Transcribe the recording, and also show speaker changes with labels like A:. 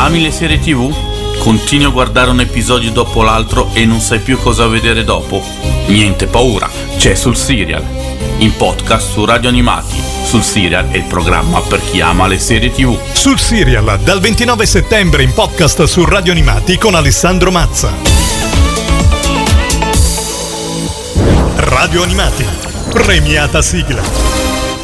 A: Ami le serie TV? Continui a guardare un episodio dopo l'altro e non sai più cosa vedere dopo? Niente paura, c'è Sul Serial, in podcast su Radio Animati. Sul Serial è il programma per chi ama le serie TV.
B: Sul Serial, dal 29 settembre in podcast su Radio Animati con Alessandro Mazza. Radio Animati, premiata sigla.